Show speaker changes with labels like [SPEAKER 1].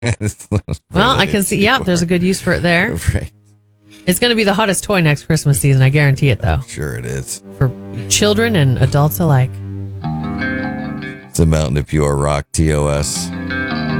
[SPEAKER 1] Well, I can see. Yeah, there's a good use for it there.
[SPEAKER 2] Right.
[SPEAKER 1] It's going to be the hottest toy next Christmas season. I guarantee it, though.
[SPEAKER 2] Sure it is.
[SPEAKER 1] For children and adults alike.
[SPEAKER 2] It's a Mountain of Pure Rock TOS.